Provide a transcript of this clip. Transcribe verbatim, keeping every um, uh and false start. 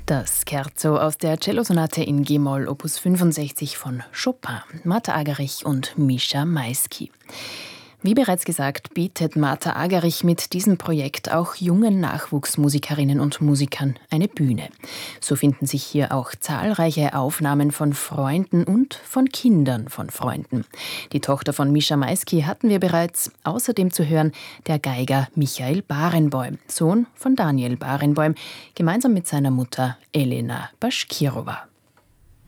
Das Scherzo aus der Cellosonate in G-Moll Opus fünfundsechzig von Chopin, Martha Agerich und Mischa Maisky. Wie bereits gesagt, bietet Martha Agerich mit diesem Projekt auch jungen Nachwuchsmusikerinnen und Musikern eine Bühne. So finden sich hier auch zahlreiche Aufnahmen von Freunden und von Kindern von Freunden. Die Tochter von Mischa Maisky hatten wir bereits, außerdem zu hören der Geiger Michael Barenboim, Sohn von Daniel Barenboim, gemeinsam mit seiner Mutter Elena Baschkirova.